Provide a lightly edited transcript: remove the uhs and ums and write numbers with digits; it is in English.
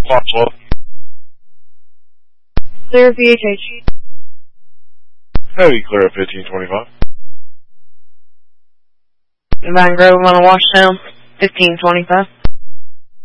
Possible. Clear VHH. Heavy clear at 1525. Divine Grove on a washdown, 1525.